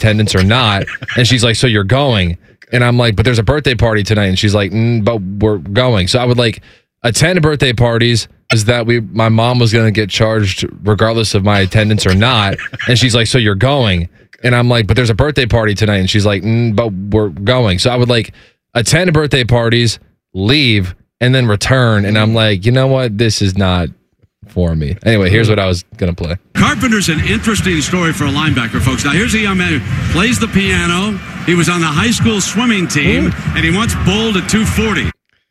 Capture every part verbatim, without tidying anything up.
attendance or not. And she's like, so you're going. And I'm like, but there's a birthday party tonight. And she's like, mm, but we're going. So I would like attend birthday parties. Is that we? My mom was going to get charged regardless of my attendance or not. And she's like, so you're going. And I'm like, but there's a birthday party tonight. And she's like, mm, but we're going. So I would like attend birthday parties, leave, and then return. And I'm like, you know what? This is not for me. Anyway, here's what I was going to play. Carpenter's an interesting story for a linebacker, folks. Now, here's a young man who plays the piano. He was on the high school swimming team, and he once bowled at two forty.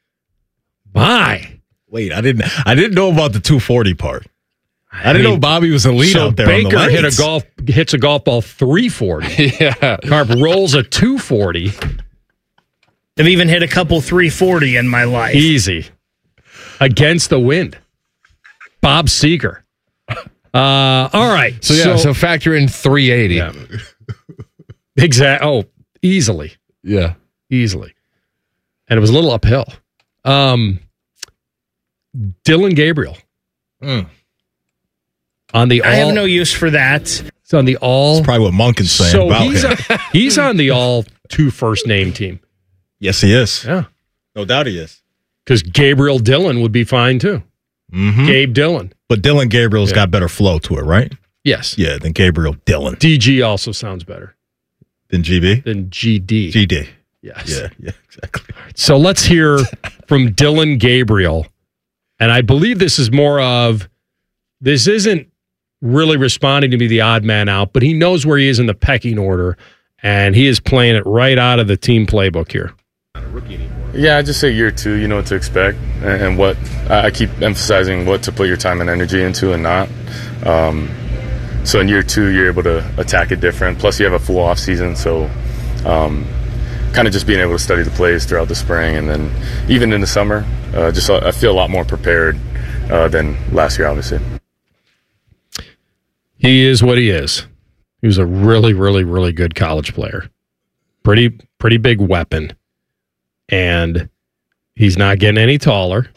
My. Wait, I didn't I didn't know about the two forty part. I, I didn't mean, know Bobby was a lead so out there. Baker on the hit a golf hits a golf ball three forty. Yeah. Carp rolls a two forty. I've even hit a couple three forty in my life. Easy. Against the wind. Bob Seeger. Uh, all right. So, yeah, so, so factor in three eighty. Yeah. Exactly. Oh, easily. Yeah. Easily. And it was a little uphill. Um, Dylan Gabriel. Mm. On the all, I have no use for that. It's on the all. That's probably what Monk is saying so about he's him. On, he's on the all two first name team. Yes, he is. Yeah. No doubt he is. Because Gabriel Dillon would be fine too. Mm-hmm. Gabe Dillon. But Dylan Gabriel's Yeah. got better flow to it, right? Yes. Yeah, than Gabriel Dillon. D G also sounds better Than G B? than G D. G D. Yes. Yeah, yeah, exactly. So let's hear from Dylan Gabriel. And I believe this is more of, this isn't really responding to be the odd man out, but he knows where he is in the pecking order, and he is playing it right out of the team playbook here. Yeah, I just say year two, you know what to expect, and, and what I keep emphasizing what to put your time and energy into and not. Um, so in year two, you're able to attack it different. Plus, you have a full off season, so um, kind of just being able to study the plays throughout the spring, and then even in the summer, uh, just I feel a lot more prepared uh, than last year, obviously. He is what he is. He was a really, really, really good college player. Pretty, pretty big weapon. And he's not getting any taller.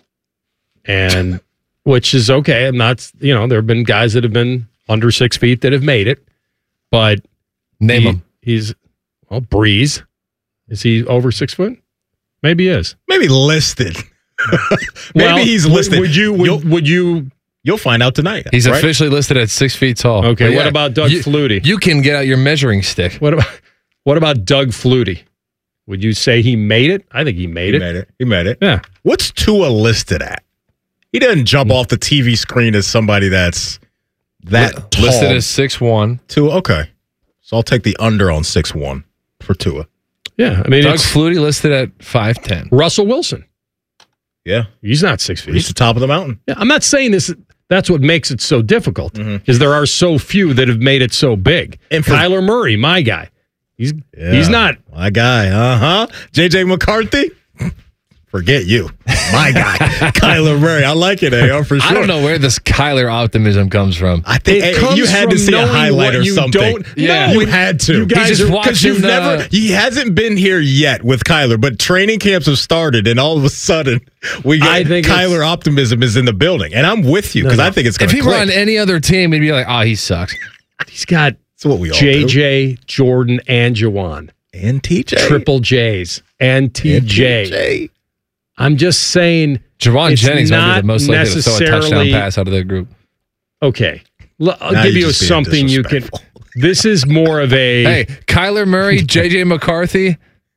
And which is okay. I'm not, you know, there have been guys that have been under six feet that have made it. But Name he, him. He's, well, Breeze. Is he over six foot? Maybe he is. Maybe listed. Maybe Well, he's would- listed. Would you, You'll- would, would you, You'll find out tonight. He's right? officially listed at six feet tall. okay, But what yeah, about Doug you, Flutie? You can get out your measuring stick. What about, what about Doug Flutie? Would you say he made it? I think he made He it. made it. He made it. Yeah. What's Tua listed at? He doesn't jump off the T V screen as somebody that's that tall. Listed as six one. Tua, okay. So I'll take the under on six one for Tua. Yeah, I mean, Doug it's Flutie listed at five ten. Russell Wilson. Yeah. He's not six feet. He's the top of the mountain. Yeah, I'm not saying this. That's what makes it so difficult, because Mm-hmm. there are so few that have made it so big. And for- Kyler Murray, my guy, he's Yeah. he's not. My guy. Uh-huh. J J McCarthy? Forget you. My guy. Kyler Murray. I like it, A R, for sure. I don't know where this Kyler optimism comes from. I think It hey, comes you had from to see a knowing highlight what or you something. don't- Yeah. you No, had to. you guys just are- watching you've the- never. He hasn't been here yet with Kyler, but training camps have started, and all of a sudden, we I get think Kyler it's- optimism is in the building, and I'm with you because No, no. I think it's going If to he click. were on any other team, he'd be like, oh, he sucks. He's got That's what we all J do. J, Jordan, and Jawan, And T J. triple J's, and T And J. T J. I'm just saying. Javon It's Jennings might be not the most likely to throw a touchdown necessarily- pass out of the group. Okay, L- I'll Now give you're you just being something you can. disrespectful. This is more of a. Hey, Kyler Murray, J J McCarthy,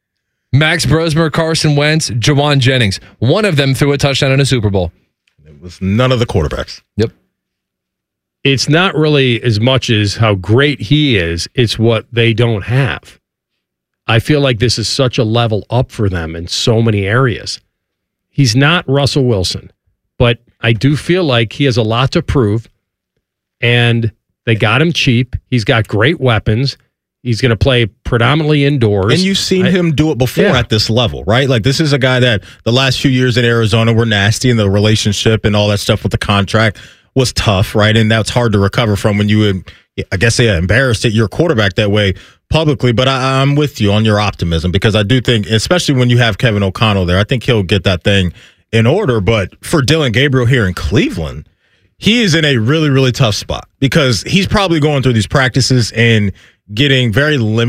Max Brosmer, Carson Wentz, Jawan Jennings. One of them threw a touchdown in a Super Bowl. It was none of the quarterbacks. Yep. It's not really as much as how great he is, it's what they don't have. I feel like this is such a level up for them in so many areas. He's not Russell Wilson, but I do feel like he has a lot to prove, and they got him cheap. He's got great weapons. He's going to play predominantly indoors. And you've seen I- him do it before Yeah. at this level, right? Like, this is a guy that the last few years in Arizona were nasty, and the relationship and all that stuff with the contract was tough, right? And that's hard to recover from when you, I guess, yeah, embarrassed at your quarterback that way publicly. But I, I'm with you on your optimism, because I do think, especially when you have Kevin O'Connell there, I think he'll get that thing in order. But for Dylan Gabriel here in Cleveland, he is in a really, really tough spot, because he's probably going through these practices and getting very limited.